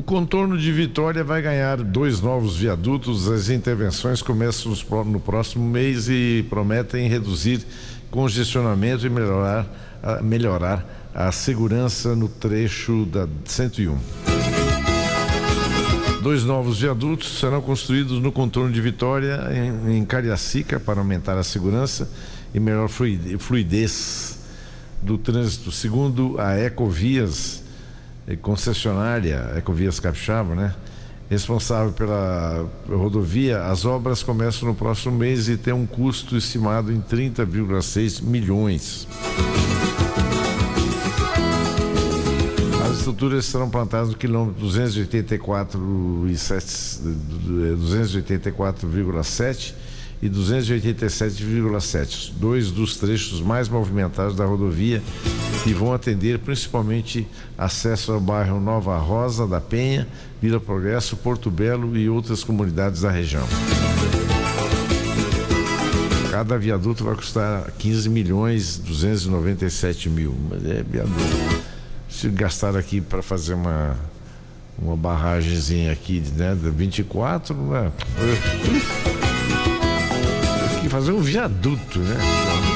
O contorno de Vitória vai ganhar 2 novos viadutos. As intervenções começam no próximo mês e prometem reduzir congestionamento e melhorar a segurança no trecho da 101. 2 novos viadutos serão construídos no contorno de Vitória, em Cariacica, para aumentar a segurança e melhor fluidez do trânsito. Segundo a Ecovias, concessionária Ecovias Capixaba, né? Responsável pela rodovia, as obras começam no próximo mês e tem um custo estimado em 30,6 milhões. As estruturas serão plantadas no quilômetro 284,7 e 287,7, 2 dos trechos mais movimentados da rodovia, e vão atender principalmente acesso ao bairro Nova Rosa da Penha, Vila Progresso, Porto Belo e outras comunidades da região. Cada viaduto vai custar 15.297.000, mas é viaduto. Se gastar aqui para fazer uma barragemzinha aqui, né, da 24, né? Tem que fazer um viaduto, né?